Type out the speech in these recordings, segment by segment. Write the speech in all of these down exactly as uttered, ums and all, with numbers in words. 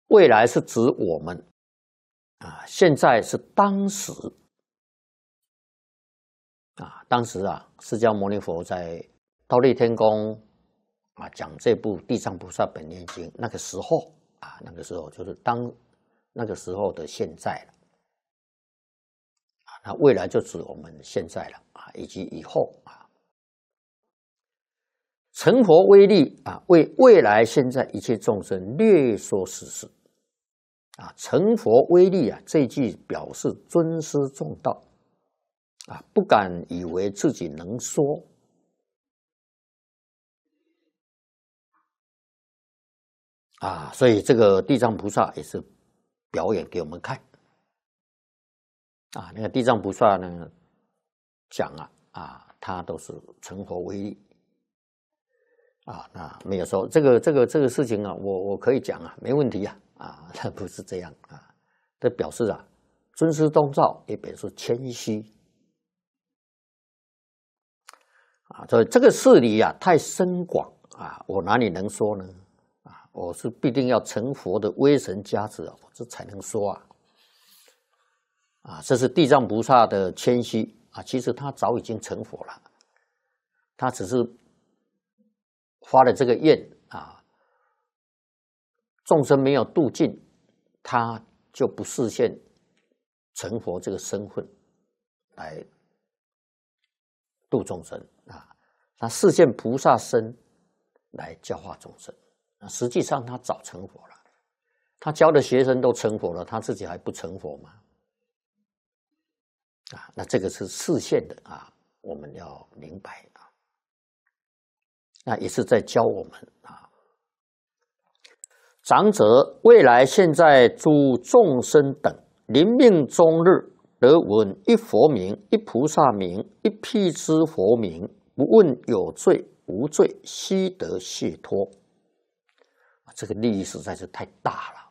未来是指我们啊，现在是当时啊，当时啊，释迦牟尼佛在忉利天宫啊讲这部《地藏菩萨本愿经》，那个时候啊，那个时候就是当那个时候的现在了啊，那未来就指我们现在了啊，以及以后啊。成佛威力啊，为未来现在一切众生略说实事啊。成佛威力啊，这一句表示尊师重道啊，不敢以为自己能说啊，所以这个地藏菩萨也是表演给我们看啊。那个地藏菩萨呢，讲啊啊，他都是成佛威力。啊，那没有说这个这个这个事情啊，我我可以讲啊，没问题啊，啊，那不是这样啊，这表示啊，尊师重道，也表示谦虚啊，所以这个事理啊太深广啊，我哪里能说呢？啊，我是必定要成佛的威神加持啊，我这才能说啊，啊，这是地藏菩萨的谦虚啊，其实他早已经成佛了，他只是发了这个愿啊，众生没有度尽，他就不实现成佛这个身份来度众生啊，他实现菩萨身来教化众生。那实际上他早成佛了，他教的学生都成佛了，他自己还不成佛吗？啊，那这个是示现的啊，我们要明白。那也是在教我们啊，长者未来现在诸众生等临命终日，得闻一佛名、一菩萨名、一辟支佛名，不问有罪无罪，悉得解脱。这个利益实在是太大了。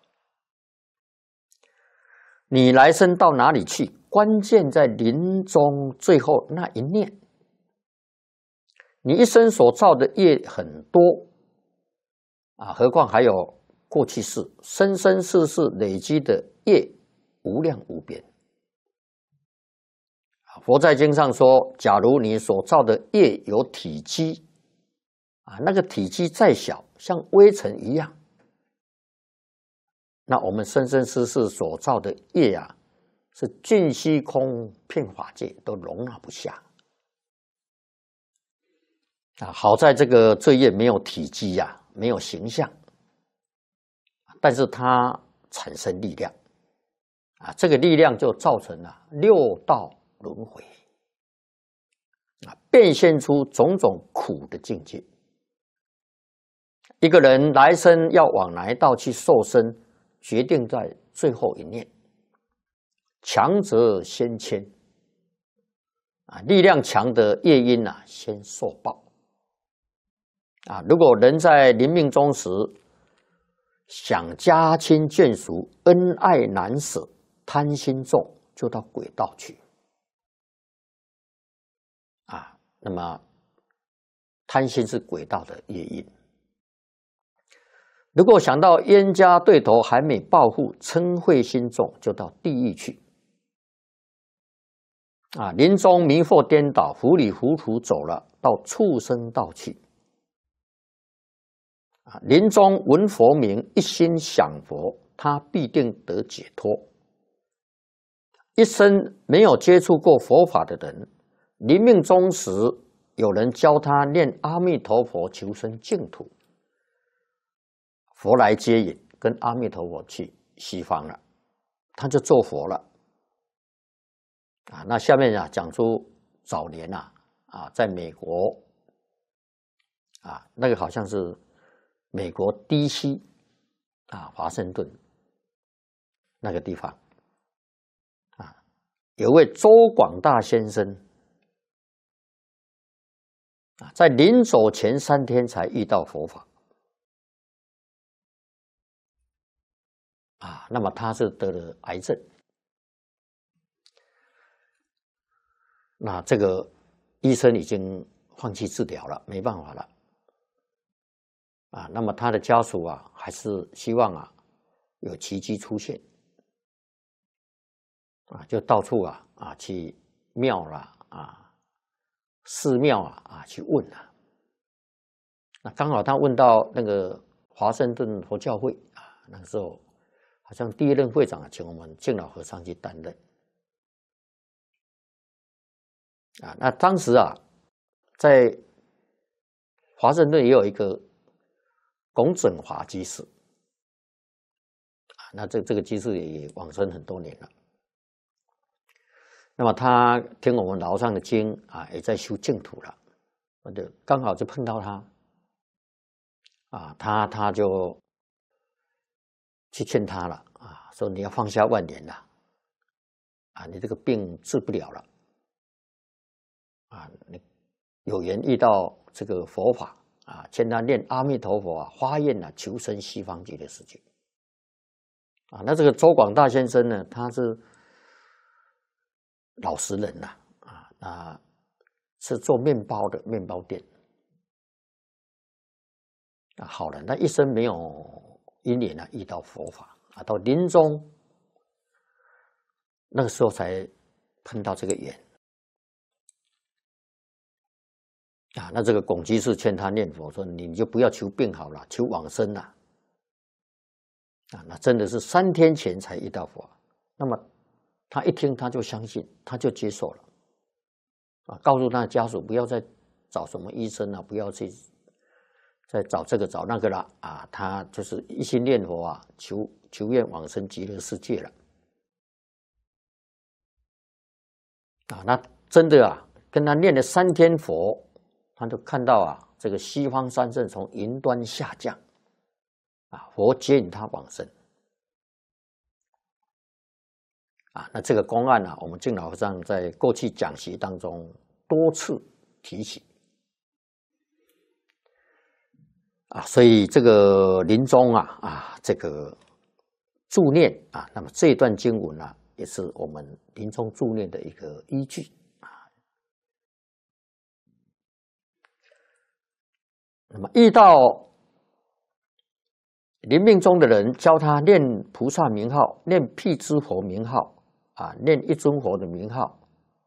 你来生到哪里去？关键在临终最后那一念。你一生所造的业很多啊，何况还有过去世、生生世世累积的业无量无边。佛在经上说，假如你所造的业有体积啊，那个体积再小，像微尘一样，那我们生生世世所造的业啊，是尽虚空遍法界都容纳不下。啊，好在这个罪业没有体积呀、啊，没有形象，但是它产生力量，啊，这个力量就造成了六道轮回，啊，变现出种种苦的境界。一个人来生要往哪一道去受生，决定在最后一念，强则先迁，啊，力量强的业因啊，先受报。啊，如果人在临命终时想家亲眷属，恩爱难舍，贪心重，就到鬼道去。啊，那么贪心是鬼道的业因。如果想到冤家对头还没报复，嗔恚心重，就到地狱去。啊，临终迷惑颠倒，糊里糊涂走了，到畜生道去。啊，临终闻佛名，一心想佛，他必定得解脱。一生没有接触过佛法的人，临命终时，有人教他念阿弥陀佛，求生净土，佛来接引，跟阿弥陀佛去西方了，他就做佛了。啊，那下面啊讲出早年啊啊，在美国啊，那个好像是美国 D C 啊，华盛顿那个地方啊，有位周广大先生啊，在临走前三天才遇到佛法啊，那么他是得了癌症，那这个医生已经放弃治疗了，没办法了。啊，那么他的家属啊，还是希望啊， 有奇迹出现啊，就到处啊啊去庙啦啊寺庙啊啊去问啊，那刚好他问到那个华盛顿佛教会啊，那个时候好像第一任会长请我们敬老和尚去担任啊，那当时啊在华盛顿也有一个龚整华居士啊，那这这个居士也往生很多年了。那么他听我们老上的经啊，也在修净土了，我就刚好就碰到他啊，他他就去劝他了啊，说你要放下万年了啊，你这个病治不了了啊，你有缘遇到这个佛法。啊，劝他念阿弥陀佛啊，发愿啊，求生西方极乐世界。啊，那这个周广大先生呢，他是老实人呐，啊，啊，是做面包的，面包店。啊，好人，他一生没有因缘啊遇到佛法啊，到临终那个时候才碰到这个缘。啊，那这个龚居士劝他念佛，说你就不要求病好了，求往生了。啊，那真的是三天前才遇到佛，那么他一听他就相信，他就接受了。啊，告诉他的家属不要再找什么医生了，不要去再找这个找那个了。啊，他就是一心念佛啊，求求愿往生极乐世界了。啊，那真的啊，跟他念了三天佛。他就看到啊，这个西方三圣从云端下降，啊，佛接引他往生，啊，那这个公案呢、啊，我们敬老和尚在过去讲习当中多次提起，啊，所以这个临终啊啊，这个助念啊，那么这段经文啊，也是我们临终助念的一个依据。那么遇到临命终的人，教他念菩萨名号，念辟支佛名号，啊，念一尊佛的名号，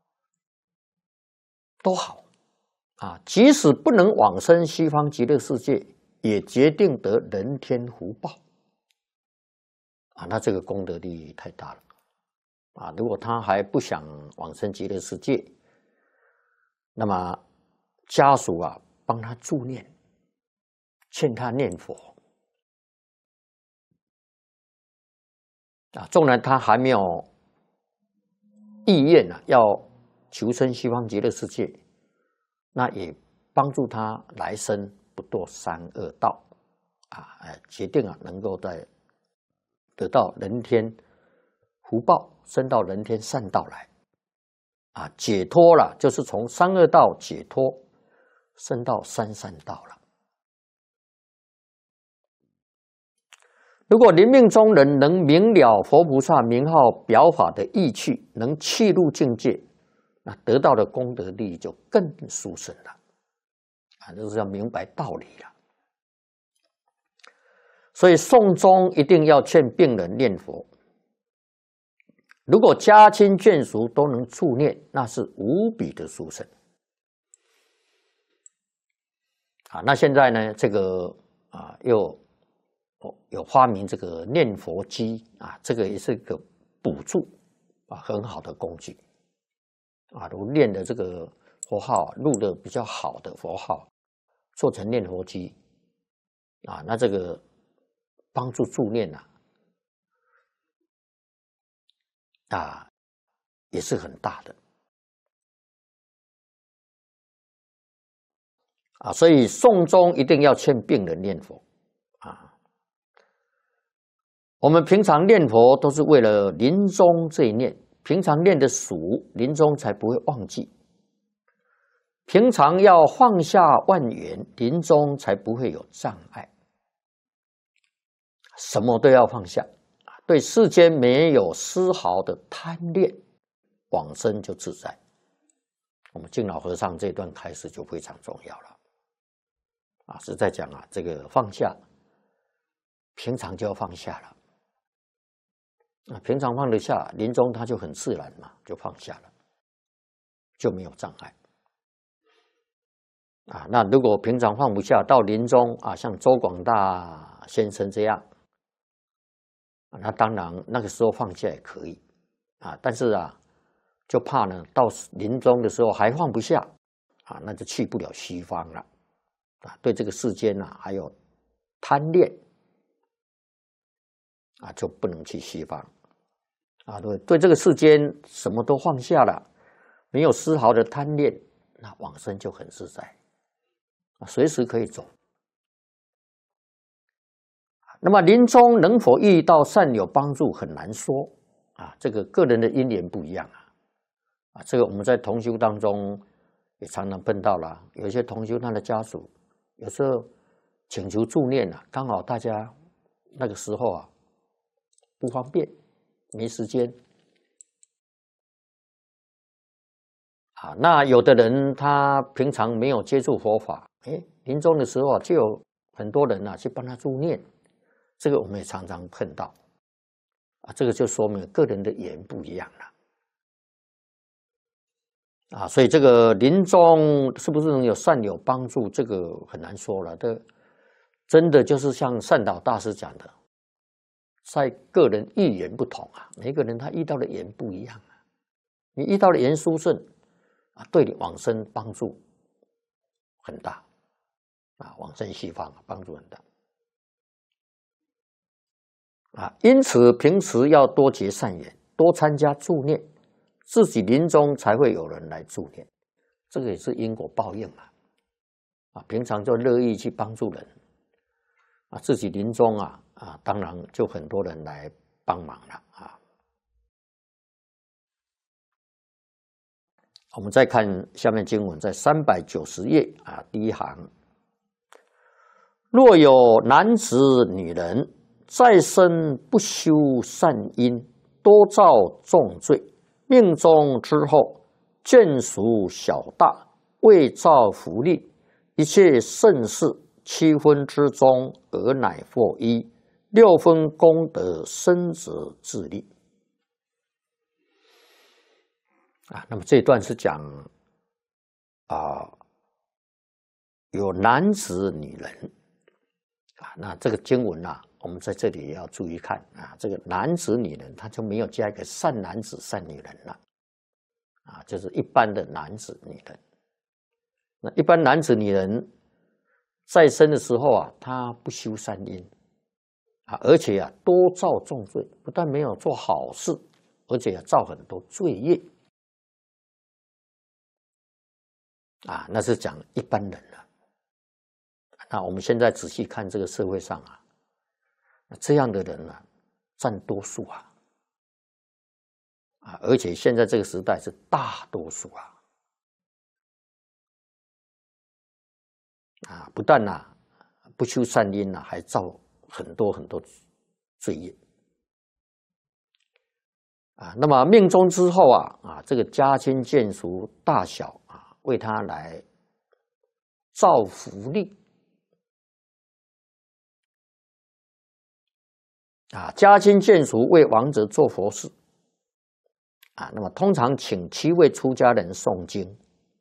都好啊。即使不能往生西方极乐世界，也决定得人天福报啊。那这个功德利益太大了啊！如果他还不想往生极乐世界，那么家属啊，帮他助念。劝他念佛啊，纵然他还没有意愿啊，要求生西方极乐世界，那也帮助他来生不堕三恶道啊，哎，决定啊，能够在得到人天福报，升到人天善道来啊，解脱了，就是从三恶道解脱，升到三善道了。如果临命终人能明了佛菩萨名号表法的意趣，能契入境界，那得到的功德利益就更殊胜了啊！就是要明白道理了。所以诵中一定要劝病人念佛。如果家亲眷属都能助念，那是无比的殊胜啊！那现在呢，这个啊又。有发明这个念佛机啊，这个也是一个补助啊，很好的工具啊。如果念的这个佛号录的比较好的佛号，做成念佛机啊，那这个帮助助念啊，啊也是很大的啊。所以诵中一定要劝病人念佛啊。我们平常念佛都是为了临终这一念，平常念的熟，临终才不会忘记。平常要放下万缘，临终才不会有障碍。什么都要放下，对世间没有丝毫的贪恋，往生就自在。我们敬老和尚这段开始就非常重要了啊，是在讲啊，这个放下，平常就要放下了。 啊，平常放得下，临终他就很自然嘛，就放下了，就没有障碍。啊，那如果平常放不下，到临终啊，像周广大先生这样，那当然那个时候放下也可以啊，但是啊，就怕呢，到临终的时候还放不下啊，那就去不了西方了啊，对这个世间呐、啊、还有贪恋啊，就不能去西方啊，对对，这个世间什么都放下了，没有丝毫的贪恋，那往生就很自在。随时可以走。那么临终能否遇到善友帮助很难说啊，这个个人的因缘不一样啊。啊，这个我们在同修当中也常常碰到了，有一些同修他的家属有时候请求助念啊，刚好大家那个时候啊不方便，没时间。啊，那有的人他平常没有接触佛法，哎，临终的时候啊，就有很多人啊去帮他助念，这个我们也常常碰到，啊，这个就说明个人的缘不一样了，啊，所以这个临终是不是能有善友帮助，这个很难说了。这真的就是像善导大师讲的，在个人遇缘不同啊，每个人他遇到的缘不一样啊，你遇到的缘殊胜。啊，对你往生帮助很大，啊，往生西方帮助很大，啊，因此平时要多结善缘，多参加助念，自己临终才会有人来助念，这个也是因果报应嘛，啊，平常就乐意去帮助人，啊，自己临终啊，啊，当然就很多人来帮忙了啊。我们再看下面经文，在三百九十页啊，第一行。若有男子女人再生不修善因，多造重罪，命终之后，眷属小大，未造福利，一切盛事，七分之中，而乃获一，六分功德，生者自利。啊，那么这一段是讲啊，有男子女人啊，那这个经文啊，我们在这里也要注意看啊，这个男子女人，他就没有加一个善男子善女人了啊，就是一般的男子女人。那一般男子女人在生的时候啊，他不修善因啊，而且啊多造重罪，不但没有做好事，而且啊造很多罪业。啊，那是讲一般人了。那我们现在仔细看这个社会上啊，这样的人啊占多数啊，啊，而且现在这个时代是大多数啊，啊，不但呐、啊、不修善因呐、啊，还造很多很多罪业。啊，那么命终之后啊，啊，这个家亲眷属大小啊，为他来造福利。啊，家亲眷属为亡者做佛事，啊，那么通常请七位出家人诵经，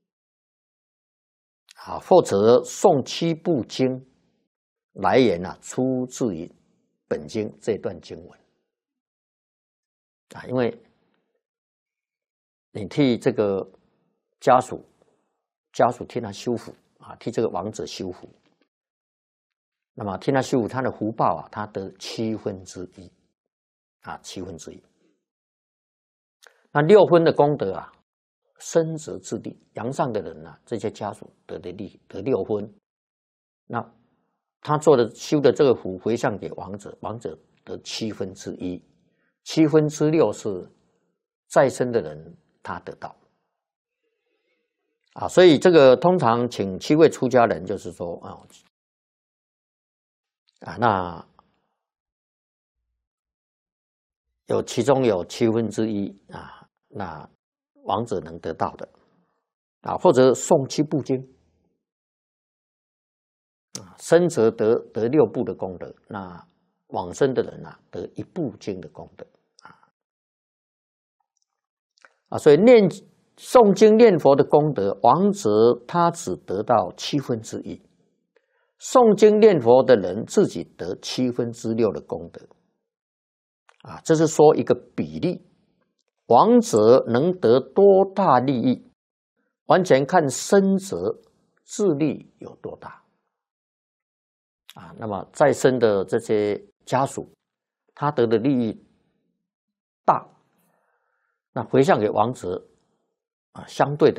啊，或者诵七部经，来源啊出自于本经这段经文，啊，因为你替这个家属，家属替他修福啊，替这个亡者修福。那么替他修福，他的福报啊，他得七分之一，啊，七分之一。那六分的功德啊，生者自利，阳上的人啊，这些家属得的利得六分。那他做的修的这个福回向给亡者，亡者得七分之一，七分之六是在生的人他得到。啊，所以这个通常请七位出家人，就是说啊。啊，那有其中有七分之一啊，那亡者能得到的啊，或者诵七部经啊，生者得得六部的功德，那往生的人啊得一部经的功德啊， 啊，所以念诵经念佛的功德，王者他只得到七分之一，诵经念佛的人自己得七分之六的功德。啊，这是说一个比例，王者能得多大利益，完全看生者智力有多大。啊，那么在生的这些家属，他得的利益大，那回向给王者啊，相对的